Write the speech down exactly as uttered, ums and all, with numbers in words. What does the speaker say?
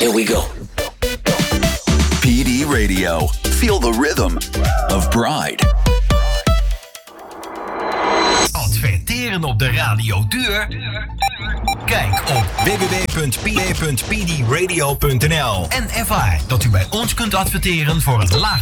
Here we go. P D Radio. Feel the rhythm of Pride. Adverteren op de radio duur? Kijk op w w w punt p d punt p d radio punt n l en ervaar dat u bij ons kunt adverteren voor een laag